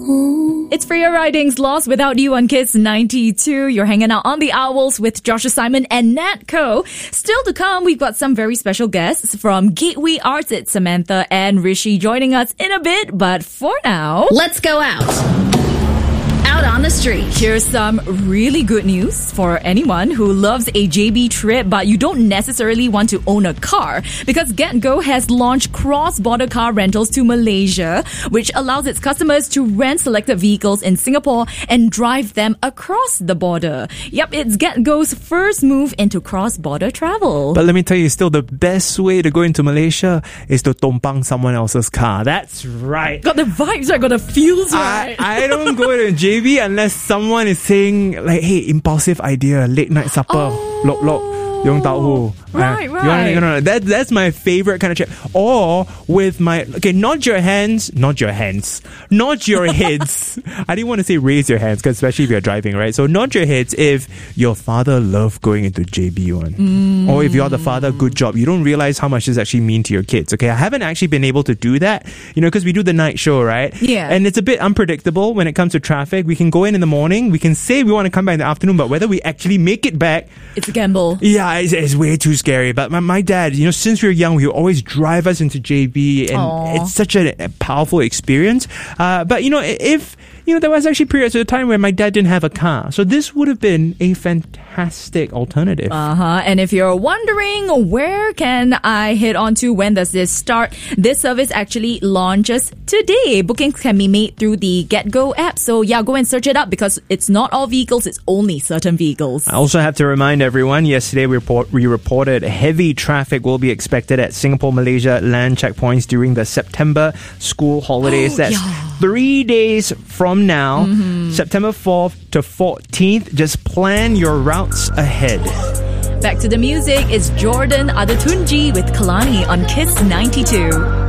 It's Free Ridings Lost Without You on Kiss 92. You're hanging out on the Owls with Joshua Simon and Nat Co. Still to come, we've got some very special guests from Gateway Arts. It's Samantha and Rishi joining us in a bit. But for now, let's go out on the street. Here's some really good news for anyone who loves a JB trip, but you don't necessarily want to own a car, because GetGo has launched cross-border car rentals to Malaysia, which allows its customers to rent selected vehicles in Singapore and drive them across the border. Yep, it's GetGo's first move into cross-border travel. But let me tell you, still the best way to go into Malaysia is to tumpang someone else's car. That's right. Got the vibes right, got the feels right. I don't go to JB unless someone is saying like, hey, impulsive idea, late night supper, lok Yong Tau Hu. Right. That's my favorite kind of trip. Or with my, nod your heads. I didn't want to say raise your hands, because especially if you're driving, right? So nod your heads if your father loved going into JB one. Or if you're the father, good job. You don't realize how much this actually mean to your kids, okay? I haven't actually been able to do that, because we do the night show, right? Yeah. And it's a bit unpredictable when it comes to traffic. We can go in the morning, we can say we want to come back in the afternoon, but whether we actually make it back, it's a gamble. Yeah, it's way too scary. But my dad, since we were young, he would always drive us into JB, and it's such a powerful experience. But if there was actually periods of time where my dad didn't have a car, so this would have been a fantastic alternative. And if you're wondering where can I head on to, when does this start, this service actually launches today. Bookings can be made through the GetGo app, so yeah, go and search it up, because it's not all vehicles, it's only certain vehicles. I also have to remind everyone, yesterday we reported heavy traffic will be expected at Singapore-Malaysia land checkpoints during the September school holidays. That's 3 days from now, September 4th to 14th. Just plan your routes ahead. Back to the music, it's Jordan Adatunji with Kalani on Kiss 92.